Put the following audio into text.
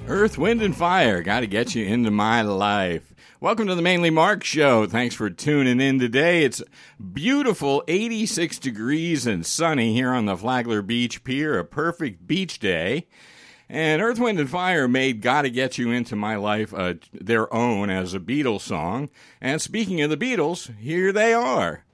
Earth, Wind, and Fire, gotta get you into my life. Welcome to the Mainly Mark Show. Thanks for tuning in today. It's beautiful 86 degrees and sunny here on the Flagler Beach Pier, a perfect beach day. And Earth, Wind, and Fire made Gotta Get You Into My Life their own as a Beatles song. And speaking of the Beatles, here they are.